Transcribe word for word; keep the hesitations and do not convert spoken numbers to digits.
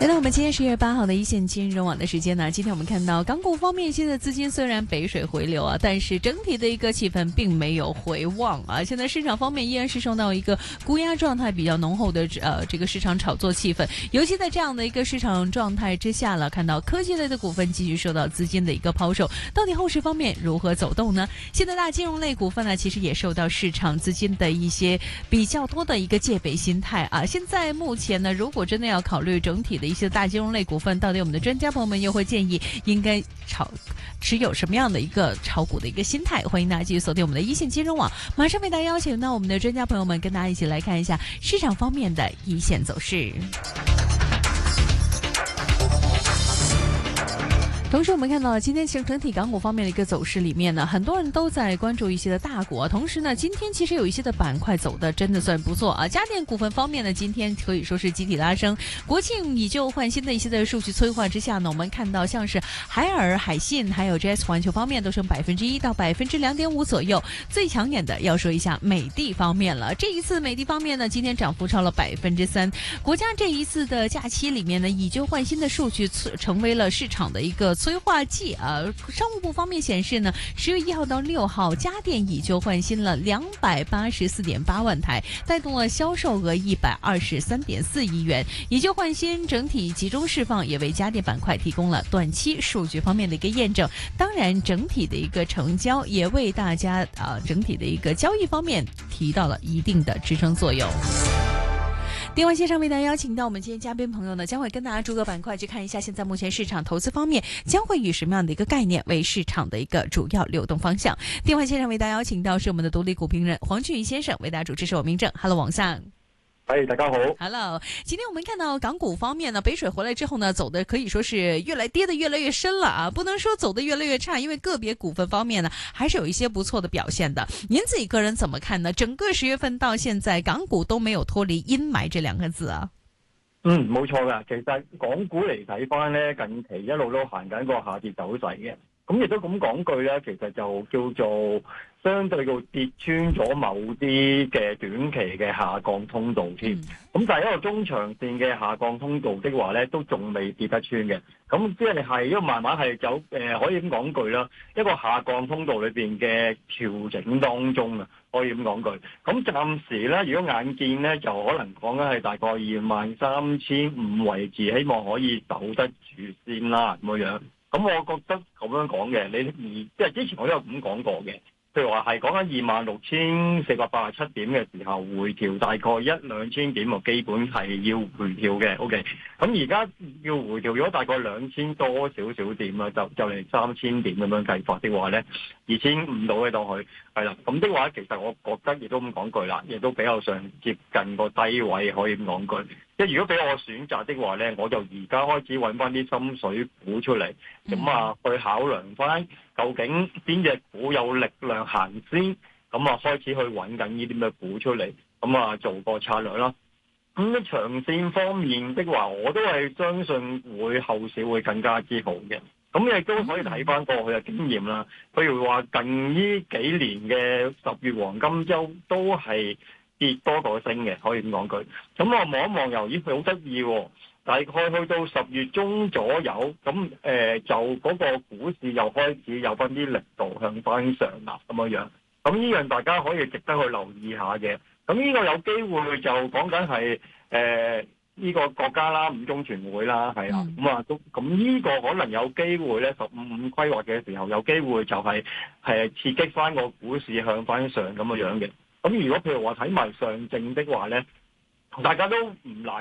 来到我們今天十月八號的一線金融網的時間呢，今天我們看到港股方面，現在資金雖然北水回流啊，但是整體的一個氣氛並沒有回旺啊。現在市場方面依然是受到一個沽壓狀態比較濃厚的呃這個市場炒作氣氛，尤其在這樣的一個市場狀態之下了，看到科技類的股份繼續受到資金的一個拋售，到底後市方面如何走動呢？現在大金融類股份呢，其實也受到市場資金的一些比較多的一個戒備心態啊。現在目前呢，如果真的要考慮整體的一些大金融類股份，到底我們的專家朋友們又會建議應該炒持有什麼樣的一個炒股的一個心態？歡迎大家繼續鎖定我們的一線金融網，馬上為大家邀請到我們的專家朋友們跟大家一起來看一下市場方面的一線走勢。同時我們看到今天其實整體港股方面的一個走勢裏面呢，很多人都在關注一些的大股啊。同時呢，今天其實有一些的板塊走得真的算不錯啊。家電股份方面呢，今天可以說是集體拉升。國慶以舊換新的一些的數據催化之下呢，我們看到像是海爾、海信還有 J S 環球方面都升百分之一到百分之兩點五左右。最搶眼的要說一下美的方面了。這一次美的方面呢，今天漲幅超了百分之三。國家這一次的假期裏面呢，以舊換新的數據成為了市場的一個催化劑啊！商務部方面顯示呢，十月一號到六號，家電以舊換新了兩百八十四點八萬台，帶動了銷售額一百二十三點四億元。以舊換新整體集中釋放，也為家電板塊提供了短期數據方面的一個驗證。當然，整體的一個成交也為大家啊，整體的一個交易方面提到了一定的支撐作用。電話線上為大家邀請到我們今天嘉賓朋友呢，將會跟大家逐個板塊去看一下，現在目前市場投資方面將會以什麼樣的一個概念為市場的一個主要流動方向。電話線上為大家邀請到是我們的獨立股評人黃俊義先生，為大家主持是我明正。Hello， 王生。 嗨，大家好。 Hello， 今天我們看到港股方面呢，北水回來之後呢，走的可以說是越來跌得越來越深了啊，不能說走得越來越差，因為個別股份方面呢，還是有一些不錯的表現的。您自己個人怎麼看呢？整個十月份到現在，港股都沒有脫離陰霾這兩個字啊。 嗯，冇錯噶。其實港股嚟睇翻咧，近期一路都行緊個下跌走勢嘅。咁亦都咁講句咧，其實就叫做相對到跌穿咗某啲嘅短期嘅下降通道添。咁、嗯、但係一個中長線嘅下降通道的話咧，都仲未跌得穿嘅。咁即係係因為慢慢係走誒、呃，可以咁講句啦，一個下降通道裏邊嘅調整當中啊，可以咁講句。咁暫時咧，如果眼見咧，就可能講緊係大概二萬三千五位置，希望可以守得住先啦咁樣。咁我覺得咁樣講嘅，你而即係之前我都有咁講過嘅，譬如話係講緊二萬六千四百八十七點嘅時候回調，大概一兩千點就基本係要回調嘅。O K， 咁而家要回調咗大概兩千多少少點啦，就就嚟三千點咁樣計法的話咧，二千五到嘅當佢係啦。咁的話，其實我覺得亦都咁講句啦，亦都比較上接近個低位，可以咁講句。即係如果俾我選擇的話咧，我就而家開始揾翻啲心水股出嚟，咁啊去考量翻究竟邊隻股有力量行先，咁啊開始去揾緊呢啲咩股出嚟，咁啊做個策略啦。咁長線方面的話，我都係相信會後市會更加之好嘅。咁亦都可以睇翻過去嘅經驗啦。譬如話近呢幾年嘅十月黃金週都係跌多過升嘅，可以咁講句。咁我望一望又咦，佢好得意喎！大概去到十月中左右，咁誒、呃、就嗰個股市又開始有翻啲力度向翻上啦，咁樣樣。咁呢樣大家可以值得去留意下嘅。咁呢個有機會就講緊係誒呢個國家啦，五中全會啦，係啊。咁啊都咁呢個可能有機會咧，十五五規劃嘅時候有機會就係、是、係刺激翻個股市向翻上咁樣樣嘅。咁如果譬如話睇埋上證的話咧，大家都唔難